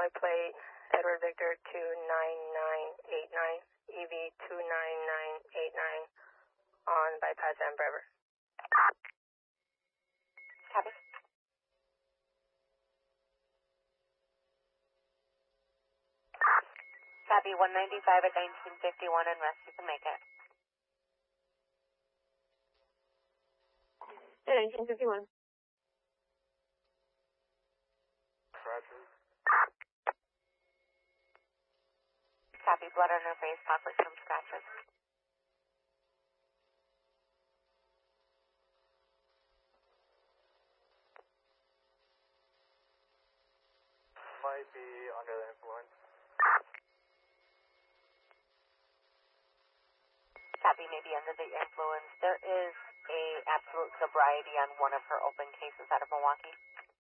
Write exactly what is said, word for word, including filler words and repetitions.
Illinois plate Edward Victor two nine nine eight nine, E V two nine nine eight nine on bypass and Brever. Copy. Copy, one ninety-five at nineteen fifty-one and rest you can make it. At nineteen fifty-one. Scratches. Copy, blood on her face, possibly some scratches. Might be under the influence. Copy, maybe under the influence. There is a absolute sobriety on one of her open cases out of Milwaukee.